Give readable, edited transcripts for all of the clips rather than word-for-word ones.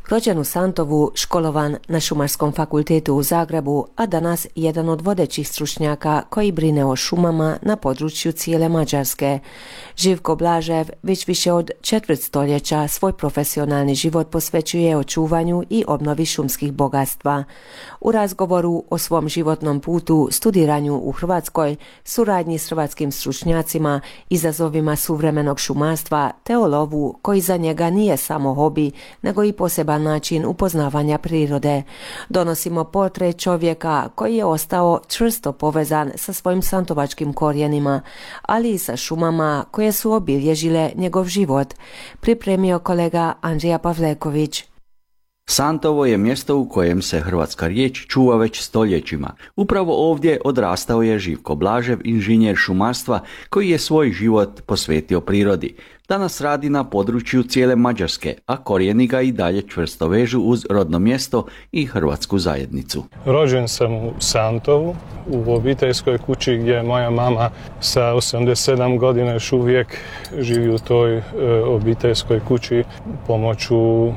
Rođen u Santovu, školovan na Šumarskom fakultetu u Zagrebu, a danas jedan od vodećih stručnjaka koji brine o šumama na području cijele Mađarske. Živko Blažev već više od četvrt stoljeća svoj profesionalni život posvećuje očuvanju i obnovi šumskih bogatstva. U razgovoru o svom životnom putu, studiranju u Hrvatskoj, suradnji s hrvatskim stručnjacima, izazovima suvremenog šumarstva te o lovu koji za njega nije samo hobi, nego i poseban način upoznavanja prirode. Donosimo portret čovjeka koji je ostao čvrsto povezan sa svojim santovačkim korijenima, ali i sa šumama koje su obilježile njegov život, pripremio kolega Andrija Pavleković. Santovo je mjesto u kojem se hrvatska riječ čuva već stoljećima. Upravo ovdje odrastao je Živko Blažev, inženjer šumarstva koji je svoj život posvetio prirodi. Danas radi na području cijele Mađarske, a korijeni ga i dalje čvrsto vežu uz rodno mjesto i hrvatsku zajednicu. Rođen sam u Santovu, u obiteljskoj kući gdje moja mama sa 87 godina još uvijek živi u toj obiteljskoj kući. Pomoću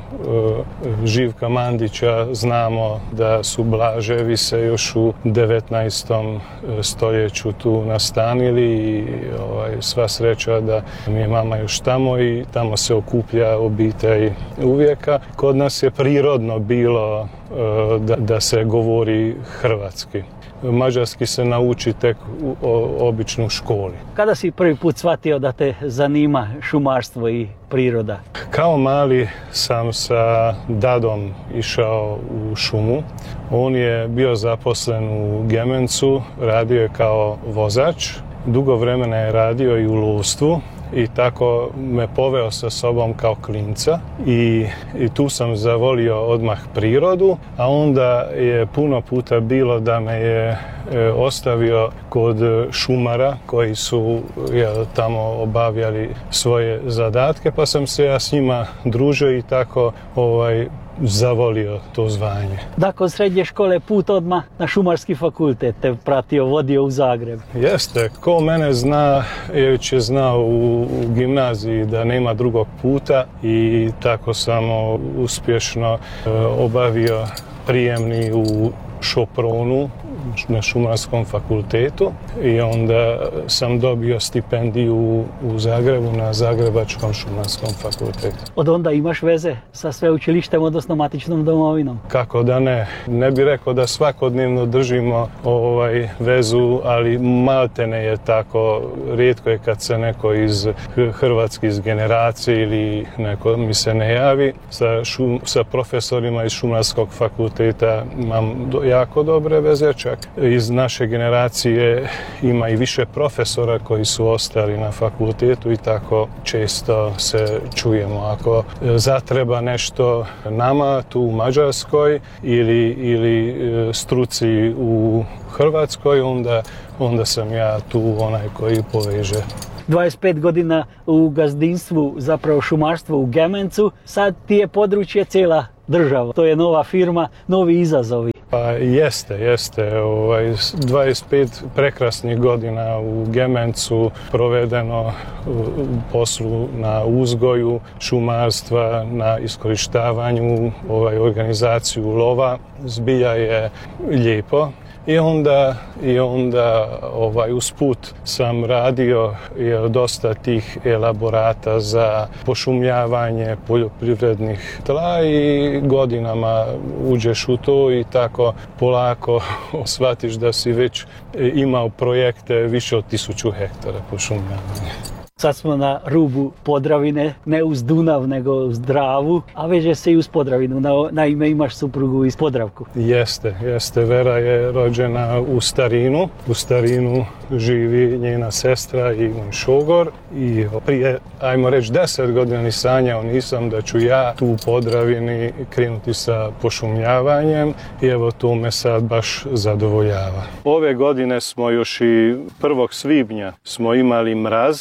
Živka Mandića znamo da su Blaževi se još u 19. stoljeću tu nastanili i sva sreća da mi je mama još tamo i tamo se okuplja obitelj uvijeka. Kod nas je prirodno bilo da se govori hrvatski. Mađarski se nauči tek u običnoj školi. Kada si prvi put shvatio da te zanima šumarstvo i priroda? Kao mali sam sa dadom išao u šumu. On je bio zaposlen u Gemencu, radio je kao vozač. Dugo vremena je radio i u lovstvu. I tako me poveo sa sobom kao klinca i tu sam zavolio odmah prirodu, a onda je puno puta bilo da me je ostavio kod šumara koji su tamo obavljali svoje zadatke, pa sam se ja s njima družio i tako zavolio to zvanje. Nakon srednje škole put odmah na Šumarski fakultet te pratio, vodio u Zagreb. Jeste, ko mene zna, je već je znao u gimnaziji da nema drugog puta i tako sam uspješno obavio prijemni u Šopronu na Šumarskom fakultetu i onda sam dobio stipendiju u Zagrebu na Zagrebačkom šumarskom fakultetu. Od onda imaš veze sa sveučilištem, odnosno matičnom domovinom? Kako da ne. Ne bih rekao da svakodnevno držimo vezu, ali maltene je tako. Rijetko je kad se neko iz hrvatske generacije ili neko mi se ne javi. Sa profesorima iz Šumarskog fakulteta imam jako dobre veze. Čak iz naše generacije ima i više profesora koji su ostali na fakultetu i tako često se čujemo. Ako zatreba nešto nama tu u Mađarskoj ili struci u Hrvatskoj, onda sam ja tu onaj koji poveže. 25 godina u gazdinstvu, zapravo šumarstvu u Gemencu, sad ti je područje cijela država. To je nova firma, novi izazovi. Pa jeste. 25 prekrasnih godina u Gemencu provedeno u poslu na uzgoju šumarstva, na iskorištavanju organizaciju lova. Zbilja je lijepo. I onda usput sam radio dosta tih elaborata za pošumljavanje poljoprivrednih tla i godinama uđeš u to i tako polako shvatiš da si već imao projekte više od 1000 hektara pošumljavanja. Sad smo na rubu Podravine, ne uz Dunav, nego uz Dravu, a veže se i uz Podravinu. Naime, imaš suprugu iz Podravku. Jeste. Vera je rođena u Starinu. U Starinu živi njena sestra i moj šogor. I prije, ajmo reći, 10 godina ni sanjao nisam da ću ja tu u Podravini krenuti sa pošumljavanjem i evo to me sad baš zadovoljava. Ove godine smo još i 1. svibnja smo imali mraz i to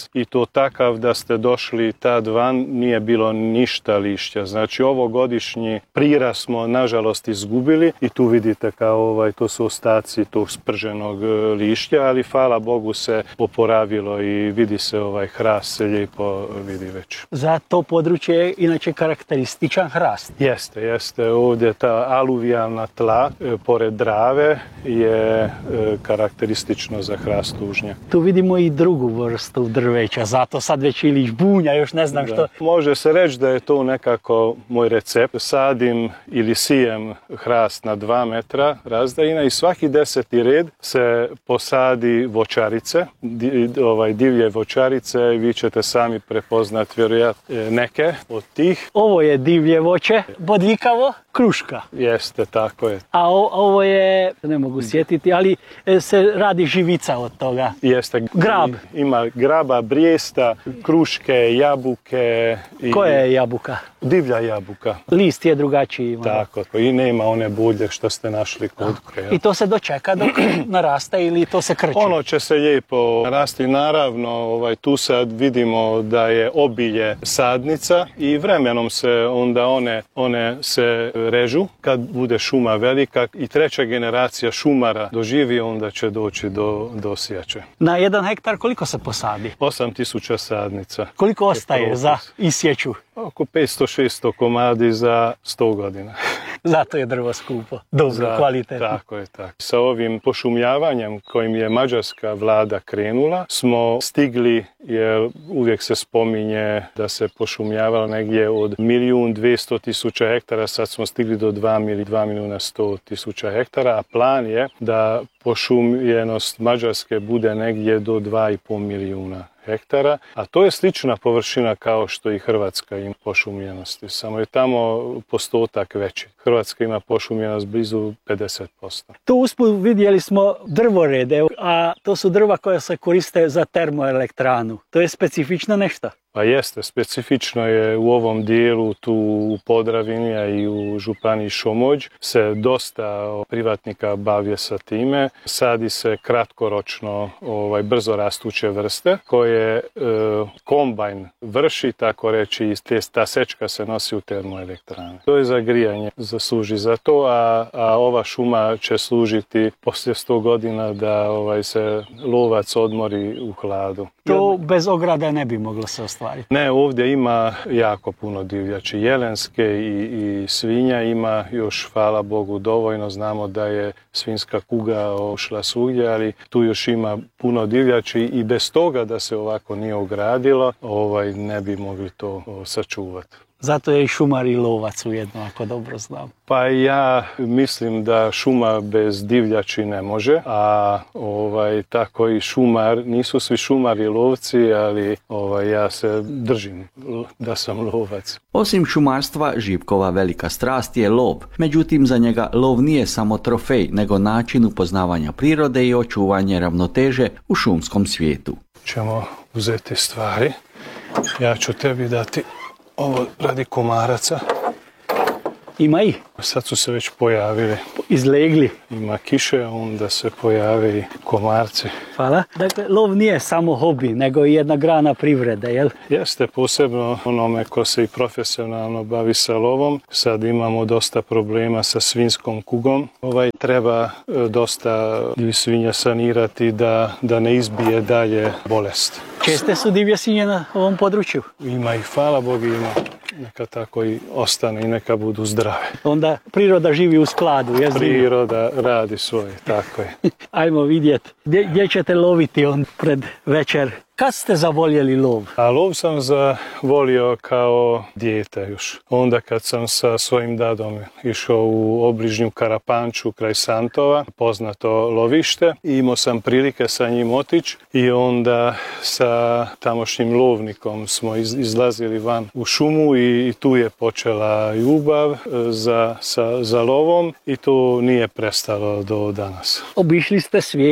takav da ste došli tad van, nije bilo ništa lišća. Znači ovogodišnji prirast smo nažalost izgubili i tu vidite kao to su ostaci tog sprženog lišća, ali hvala Bogu se oporavilo i vidi se hrast se lijepo vidi već. Za to područje je inače karakterističan hrast. Jeste. Ovdje ta aluvijalna tla pored Drave je karakteristično za hrast lužnjak. Tu vidimo i drugu vrstu drveća, zato sad već ili žbunja, još ne znam što. Može se reći da je to nekako moj recept. Sadim ili sijem hrast na 2 metra razdaljina i svaki 10. red se posadi voćarice, divlje voćarice, vi ćete sami prepoznati vjerojatno neke od tih. Ovo je divlje voće, bodljikavo, kruška. Jeste, tako je. A ovo je, ne mogu sjetiti, ali se radi živica od toga. Jeste. Grab. Ima graba, brijesta, kruške, jabuke. Koja je jabuka? Divlja jabuka. List je drugačiji. Tako, i nema one bulje što ste našli kod. I to se dočeka dok naraste ili to se krči? Ono će se lijepo rasti. Naravno, tu sad vidimo da je obilje sadnica i vremenom se onda one se režu. Kad bude šuma velika i 3. generacija šumara doživi, onda će doći do sječe. Na 1 hektar koliko se posadi? 8000 sadnica. Koliko ostaje za isječu? Oko 500-600 komadi za 100 godina. Zato je drvo skupo, dobro, kvalitetno. Tako je. Sa ovim pošumljavanjem kojim je mađarska vlada krenula, smo stigli, jer uvijek se spominje da se pošumljavalo negdje od 1.200.000 hektara, sad smo stigli do 2.100.000 hektara, a plan je da pošumljenost Mađarske bude negdje do 2,5 milijuna hektara, a to je slična površina kao što i Hrvatska ima pošumljenosti, samo je tamo postotak veći. Hrvatska ima pošumljenost blizu 50%. Tu usput vidjeli smo drvorede, a to su drva koja se koriste za termoelektranu. To je specifično nešto? Pa jeste, specifično je u ovom dijelu, tu u Podravini, a i u županiji Šomođ, se dosta privatnika bavi sa time. Sadi se kratkoročno brzo rastuće vrste koje kombajn vrši, tako reći, i ta sečka se nosi u termoelektrane. To je za grijanje, služi za to, a ova šuma će služiti poslije 100 godina da se lovac odmori u hladu. To bez ograde ne bi moglo se ostvariti? Ne, ovdje ima jako puno divljači. Jelenske i svinja ima još, hvala Bogu, dovoljno. Znamo da je svinjska kuga ošla svugdje, ali tu još ima puno divljači i bez toga da se ovako nije ogradilo, ne bi mogli to sačuvati. Zato je i šumar i lovac ujedno, ako dobro znam. Pa ja mislim da šuma bez divljači ne može, a tako i šumar, nisu svi šumari lovci, ali ja se držim da sam lovac. Osim šumarstva, Živkova velika strast je lov. Međutim, za njega lov nije samo trofej, nego način upoznavanja prirode i očuvanje ravnoteže u šumskom svijetu. Ćemo uzeti stvari. Ja ću tebi dati ovo radi komaraca. Ima i? Sad su se već pojavili. Izlegli. Ima kiše, onda se pojave i komarci. Hvala. Dakle, lov nije samo hobi, nego i jedna grana privrede, jel? Jeste, posebno onome ko se i profesionalno bavi sa lovom. Sad imamo dosta problema sa svinjskom kugom. Treba dosta svinja sanirati da ne izbije dalje bolest. Česte su divlje svinje na ovom području? Ima ih, hvala Bogu, ima. Neka tako i ostane i neka budu zdrave. Onda priroda živi u skladu, jel? Priroda radi svoje, tako je. Ajmo vidjeti. Gdje ćete loviti pred večer? Kad ste zavoljeli lov? A lov sam zavolio kao dijete još. Onda kad sam sa svojim dadom išao u obližnju Karapanču kraj Santova, poznato lovište, i imao sam prilike sa njim otići i onda sa tamošnjim lovnikom smo izlazili van u šumu i tu je počela ljubav za lovom i to nije prestalo do danas. Obišli ste svijet?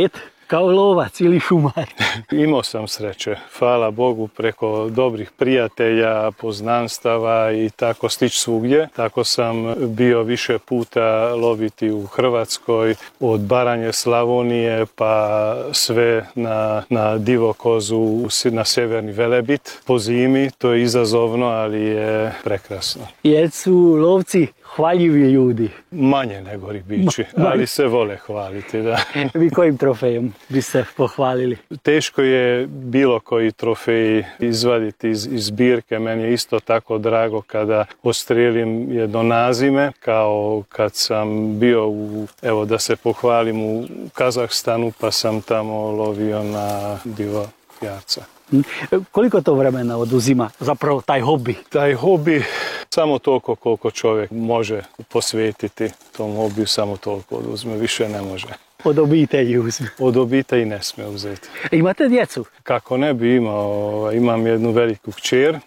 kao lovac ili šumar? Imao sam sreće, hvala Bogu, preko dobrih prijatelja, poznanstava i tako stići svugdje. Tako sam bio više puta loviti u Hrvatskoj, od Baranje, Slavonije pa sve na Divokozu, na Severni Velebit. Po zimi to je izazovno, ali je prekrasno. Jer su lovci hvaljivi ljudi? Manje nego ribiči, ali se vole hvaliti, da. Vi kojim trofejom bi se pohvalili? Teško je bilo koji trofej izvaditi iz zbirke. Meni je isto tako drago kada ostrelim jedno nazime, kao kad sam bio evo da se pohvalim, u Kazahstanu, pa sam tamo lovio na divojarca. Koliko to vremena oduzima zapravo taj hobi? Taj hobi samo toliko koliko čovjek može posvetiti tom hobiju, samo toliko oduzme, više ne može. Od obitelji uzme? Od obitelji ne smije uzeti. Imate djecu? Kako ne bi imao, imam jednu veliku kćer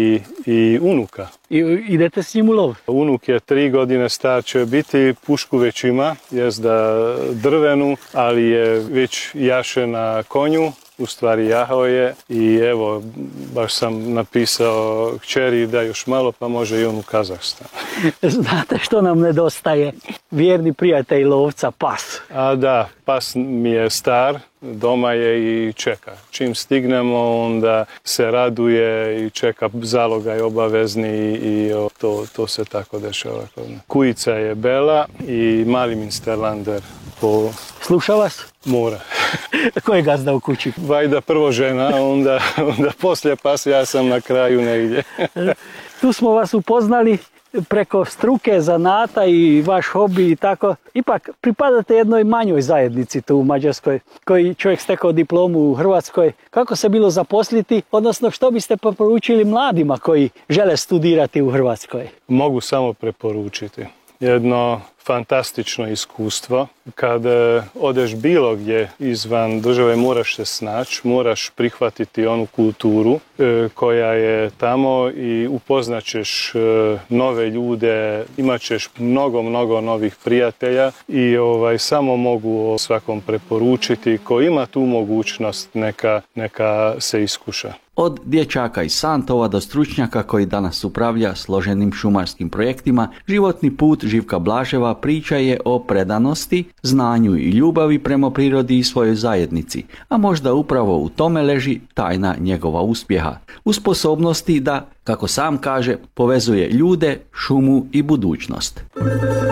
i unuka. I idete s njim u lov? Unuk je 3 godine star, će biti, pušku već ima, jest da drvenu, ali je već jaše na konju. U stvari jahao je i evo, baš sam napisao kćeri da još malo pa može i on u Kazahstan. Znate što nam nedostaje? Vjerni prijatelj lovca, pas. A da, pas mi je star, doma je i čeka. Čim stignemo, onda se raduje i čeka zalogaj obavezni i to se tako dešava. Kujica je Bela i mali Minsterlander. Sluša vas? Mora. Ko je gazda u kući? Vajda prvo žena, onda poslije pas, ja sam na kraju negdje. Tu smo vas upoznali preko struke, zanata i vaš hobi i tako. Ipak pripadate jednoj manjoj zajednici tu u Mađarskoj, koji čovjek stekao diplomu u Hrvatskoj. Kako se bilo zaposliti, odnosno što biste preporučili mladima koji žele studirati u Hrvatskoj? Mogu samo preporučiti jedno fantastično iskustvo. Kad odeš bilo gdje izvan države, moraš se snaći, moraš prihvatiti onu kulturu koja je tamo i upoznaćeš nove ljude, imat ćeš mnogo novih prijatelja i samo mogu svakom preporučiti ko ima tu mogućnost, neka se iskuša. Od dječaka iz Santova do stručnjaka koji danas upravlja složenim šumarskim projektima, životni put Živka Blaževa priča je o predanosti, znanju i ljubavi prema prirodi i svojoj zajednici, a možda upravo u tome leži tajna njegova uspjeha. U sposobnosti da, kako sam kaže, povezuje ljude, šumu i budućnost.